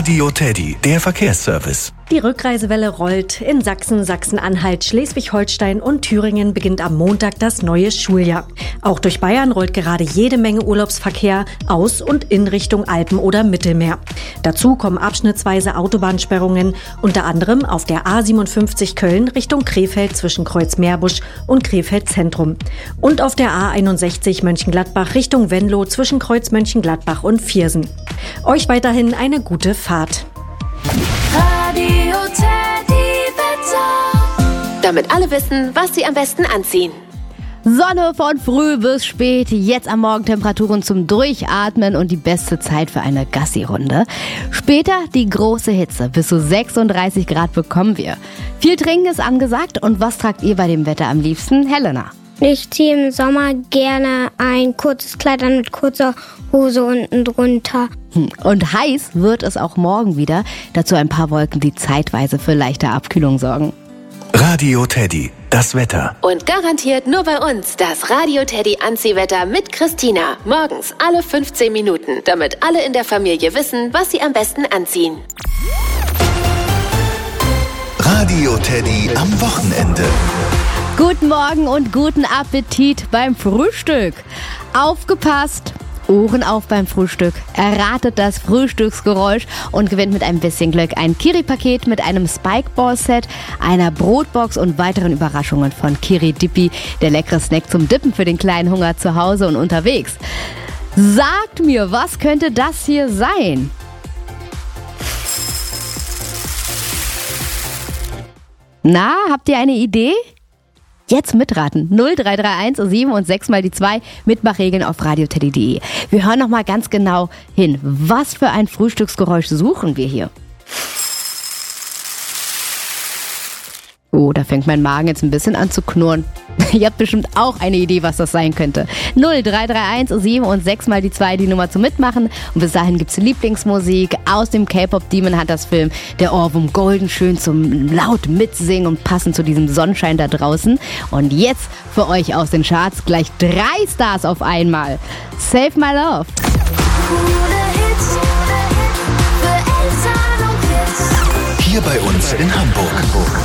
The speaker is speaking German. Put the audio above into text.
Radio Teddy, der Verkehrsservice. Die Rückreisewelle rollt. In Sachsen, Sachsen-Anhalt, Schleswig-Holstein und Thüringen beginnt am Montag das neue Schuljahr. Auch durch Bayern rollt gerade jede Menge Urlaubsverkehr aus und in Richtung Alpen oder Mittelmeer. Dazu kommen abschnittsweise Autobahnsperrungen, unter anderem auf der A57 Köln Richtung Krefeld zwischen Kreuz-Meerbusch und Krefeld Zentrum. Und auf der A61 Mönchengladbach Richtung Venlo zwischen Kreuz Mönchengladbach und Viersen. Euch weiterhin eine gute Fahrt. Radio Teddy Wetter. Damit alle wissen, was sie am besten anziehen. Sonne von früh bis spät, jetzt am Morgen Temperaturen zum Durchatmen und die beste Zeit für eine Gassi-Runde. Später die große Hitze, bis zu 36 Grad bekommen wir. Viel Trinken ist angesagt und was tragt ihr bei dem Wetter am liebsten? Helena. Ich ziehe im Sommer gerne ein kurzes Kleid an mit kurzer Hose unten drunter. Und heiß wird es auch morgen wieder. Dazu ein paar Wolken, die zeitweise für leichte Abkühlung sorgen. Radio Teddy, das Wetter. Und garantiert nur bei uns das Radio Teddy Anziehwetter mit Christina. Morgens alle 15 Minuten, damit alle in der Familie wissen, was sie am besten anziehen. Radio Teddy am Wochenende. Guten Morgen und guten Appetit beim Frühstück. Aufgepasst! Ohren auf beim Frühstück. Erratet das Frühstücksgeräusch und gewinnt mit ein bisschen Glück ein Kiri-Paket mit einem Spike-Ball-Set, einer Brotbox und weiteren Überraschungen von Kiri Dippi, der leckere Snack zum Dippen für den kleinen Hunger zu Hause und unterwegs. Sagt mir, was könnte das hier sein? Na, habt ihr eine Idee? Jetzt mitraten. 0331 7 und 6 mal die 2. Mitmachregeln auf radioteddy.de. Wir hören nochmal ganz genau hin. Was für ein Frühstücksgeräusch suchen wir hier? Oh, da fängt mein Magen jetzt ein bisschen an zu knurren. Ihr habt bestimmt auch eine Idee, was das sein könnte. 0331 7 und 6 mal die 2, die Nummer zum Mitmachen. Und bis dahin gibt's Lieblingsmusik aus dem K-Pop Demon Hunters Film. Der Ohrwurm Golden schön zum laut mitsingen und passend zu diesem Sonnenschein da draußen. Und jetzt für euch aus den Charts gleich 3 Stars auf einmal. Save My Love. Hier bei uns in Hamburg.